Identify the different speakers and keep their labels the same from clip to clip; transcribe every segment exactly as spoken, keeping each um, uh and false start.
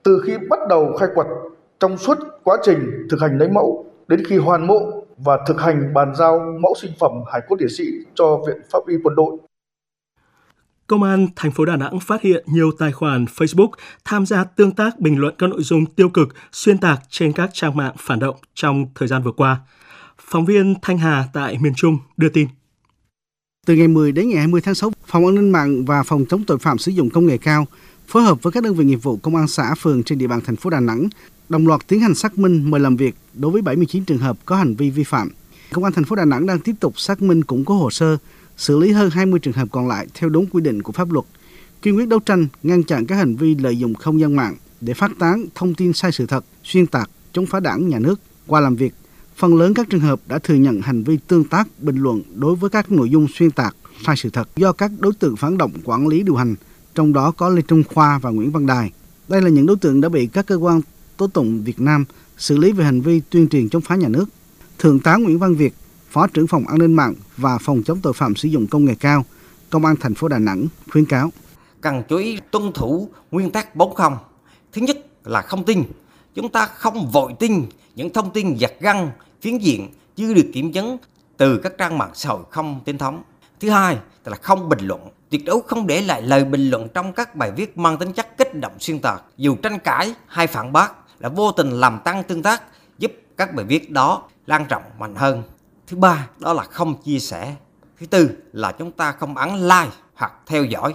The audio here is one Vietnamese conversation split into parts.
Speaker 1: từ khi bắt đầu khai quật trong suốt quá trình thực hành lấy mẫu đến khi hoàn mộ và thực hành bàn giao mẫu sinh phẩm hài cốt liệt sĩ cho Viện Pháp y Quân đội.
Speaker 2: Công an thành phố Đà Nẵng phát hiện nhiều tài khoản Facebook tham gia tương tác bình luận các nội dung tiêu cực, xuyên tạc trên các trang mạng phản động trong thời gian vừa qua. Phóng viên Thanh Hà tại miền Trung đưa tin.
Speaker 3: Từ ngày mười đến ngày hai mươi tháng sáu, Phòng An ninh mạng và Phòng chống tội phạm sử dụng công nghệ cao phối hợp với các đơn vị nghiệp vụ công an xã, phường trên địa bàn thành phố Đà Nẵng đồng loạt tiến hành xác minh, mời làm việc đối với bảy mươi chín trường hợp có hành vi vi phạm. Công an thành phố Đà Nẵng đang tiếp tục xác minh, củng cố hồ sơ, xử lý hơn hai mươi trường hợp còn lại theo đúng quy định của pháp luật, kiên quyết đấu tranh ngăn chặn các hành vi lợi dụng không gian mạng để phát tán thông tin sai sự thật, xuyên tạc, chống phá Đảng, Nhà nước. Qua làm việc, phần lớn các trường hợp đã thừa nhận hành vi tương tác, bình luận đối với các nội dung xuyên tạc, sai sự thật do các đối tượng phản động quản lý điều hành, trong đó có Lê Trung Khoa và Nguyễn Văn Đài. Đây là những đối tượng đã bị các cơ quan tố tụng Việt Nam xử lý về hành vi tuyên truyền chống phá nhà nước. Thượng tá Nguyễn Văn Việt, Phó trưởng phòng An ninh mạng và Phòng chống tội phạm sử dụng công nghệ cao, Công an thành phố Đà Nẵng khuyến cáo
Speaker 4: cần chú ý tuân thủ nguyên tắc bốn không. Thứ nhất là không tin. Chúng ta không vội tin những thông tin giật gân, phiến diện chưa được kiểm chứng từ các trang mạng xã hội không chính thống. Thứ hai là không bình luận. Tuyệt đối không để lại lời bình luận trong các bài viết mang tính chất kích động, xuyên tạc, dù tranh cãi hay phản bác, là vô tình làm tăng tương tác, giúp các bài viết đó lan rộng mạnh hơn. Thứ ba đó là không chia sẻ. Thứ tư là chúng ta không ấn like hoặc theo dõi.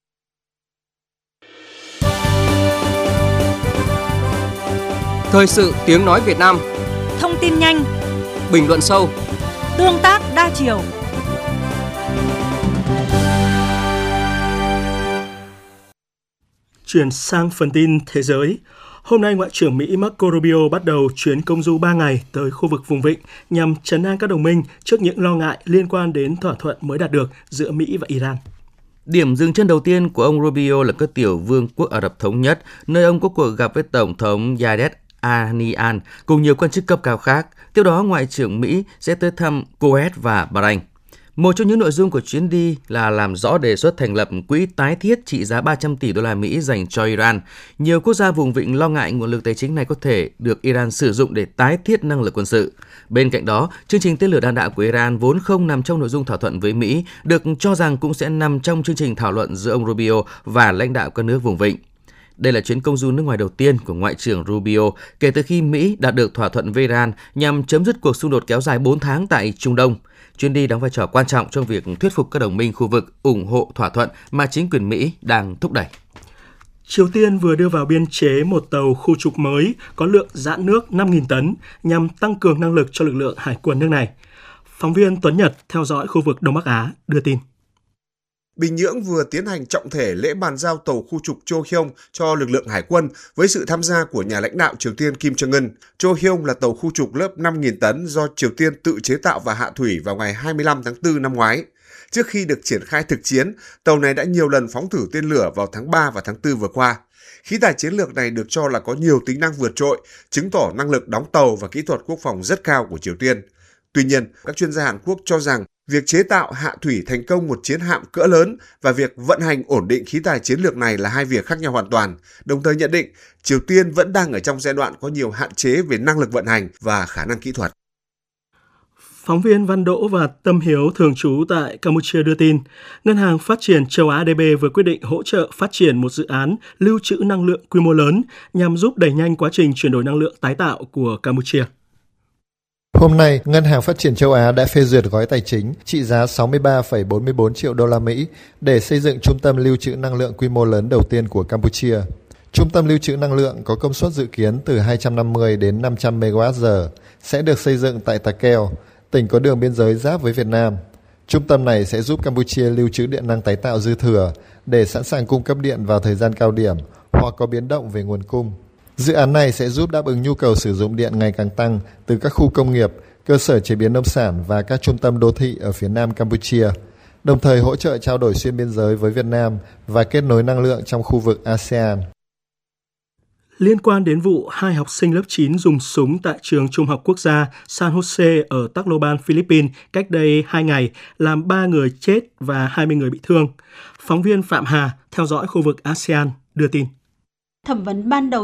Speaker 5: Thời sự tiếng nói Việt Nam.
Speaker 6: Thông tin nhanh,
Speaker 5: bình luận sâu,
Speaker 6: tương tác đa chiều.
Speaker 2: Chuyển sang phần tin thế giới. Hôm nay, Ngoại trưởng Mỹ Marco Rubio bắt đầu chuyến công du ba ngày tới khu vực vùng vịnh nhằm trấn an các đồng minh trước những lo ngại liên quan đến thỏa thuận mới đạt được giữa Mỹ và Iran.
Speaker 7: Điểm dừng chân đầu tiên của ông Rubio là các tiểu vương quốc Ả Rập Thống Nhất, nơi ông có cuộc gặp với Tổng thống Yadet Al-Nahyan cùng nhiều quan chức cấp cao khác. Tiếp đó, Ngoại trưởng Mỹ sẽ tới thăm Kuwait và Bahrain. Một trong những nội dung của chuyến đi là làm rõ đề xuất thành lập quỹ tái thiết trị giá ba trăm tỷ đô la Mỹ dành cho Iran. Nhiều quốc gia vùng vịnh lo ngại nguồn lực tài chính này có thể được Iran sử dụng để tái thiết năng lực quân sự. Bên cạnh đó, chương trình tên lửa đạn đạo của Iran vốn không nằm trong nội dung thỏa thuận với Mỹ, được cho rằng cũng sẽ nằm trong chương trình thảo luận giữa ông Rubio và lãnh đạo các nước vùng vịnh. Đây là chuyến công du nước ngoài đầu tiên của Ngoại trưởng Rubio kể từ khi Mỹ đạt được thỏa thuận với Iran nhằm chấm dứt cuộc xung đột kéo dài bốn tháng tại Trung Đông. Chuyến đi đóng vai trò quan trọng trong việc thuyết phục các đồng minh khu vực ủng hộ thỏa thuận mà chính quyền Mỹ đang thúc đẩy.
Speaker 2: Triều Tiên vừa đưa vào biên chế một tàu khu trục mới có lượng dạn nước năm nghìn tấn nhằm tăng cường năng lực cho lực lượng hải quân nước này. Phóng viên Tuấn Nhật theo dõi khu vực Đông Bắc Á đưa tin.
Speaker 8: Bình Nhưỡng vừa tiến hành trọng thể lễ bàn giao tàu khu trục Chohyong cho lực lượng hải quân với sự tham gia của nhà lãnh đạo Triều Tiên Kim Jong-un. Chohyong là tàu khu trục lớp năm nghìn tấn do Triều Tiên tự chế tạo và hạ thủy vào ngày hai mươi lăm tháng tư năm ngoái. Trước khi được triển khai thực chiến, tàu này đã nhiều lần phóng thử tên lửa vào tháng ba và tháng tư vừa qua. Khí tài chiến lược này được cho là có nhiều tính năng vượt trội, chứng tỏ năng lực đóng tàu và kỹ thuật quốc phòng rất cao của Triều Tiên. Tuy nhiên, các chuyên gia Hàn Quốc cho rằng việc chế tạo hạ thủy thành công một chiến hạm cỡ lớn và việc vận hành ổn định khí tài chiến lược này là hai việc khác nhau hoàn toàn, đồng thời nhận định Triều Tiên vẫn đang ở trong giai đoạn có nhiều hạn chế về năng lực vận hành và khả năng kỹ thuật.
Speaker 2: Phóng viên Văn Đỗ và Tâm Hiếu thường trú tại Campuchia đưa tin, Ngân hàng Phát triển Châu Á A D B vừa quyết định hỗ trợ phát triển một dự án lưu trữ năng lượng quy mô lớn nhằm giúp đẩy nhanh quá trình chuyển đổi năng lượng tái tạo của Campuchia.
Speaker 9: Hôm nay, Ngân hàng Phát triển Châu Á đã phê duyệt gói tài chính trị giá sáu mươi ba phẩy bốn mươi bốn triệu đô la Mỹ để xây dựng trung tâm lưu trữ năng lượng quy mô lớn đầu tiên của Campuchia. Trung tâm lưu trữ năng lượng có công suất dự kiến từ hai trăm năm mươi đến năm trăm mê ga oát giờ sẽ được xây dựng tại Ta Keo, tỉnh có đường biên giới giáp với Việt Nam. Trung tâm này sẽ giúp Campuchia lưu trữ điện năng tái tạo dư thừa để sẵn sàng cung cấp điện vào thời gian cao điểm hoặc có biến động về nguồn cung. Dự án này sẽ giúp đáp ứng nhu cầu sử dụng điện ngày càng tăng từ các khu công nghiệp, cơ sở chế biến nông sản và các trung tâm đô thị ở phía nam Campuchia, đồng thời hỗ trợ trao đổi xuyên biên giới với Việt Nam và kết nối năng lượng trong khu vực a sê an.
Speaker 2: Liên quan đến vụ hai học sinh lớp chín dùng súng tại trường Trung học quốc gia San Jose ở Tacloban, Philippines cách đây hai ngày, làm ba người chết và hai mươi người bị thương. Phóng viên Phạm Hà theo dõi khu vực a sê an đưa tin.
Speaker 10: Thẩm vấn ban đầu